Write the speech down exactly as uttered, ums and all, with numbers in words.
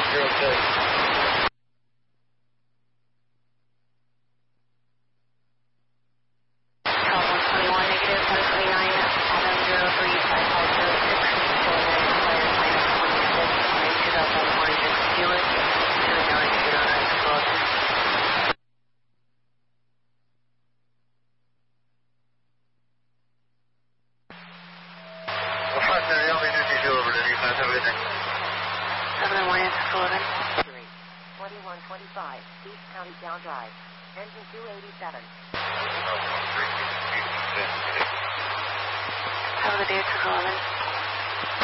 You're okay. وحاسة اليوم يجي شو بدي خاطر بدك. seven one eight eleven. twenty-one twenty-five, East County Down Drive. Engine two eighty-seven. Have a good day, two eleven.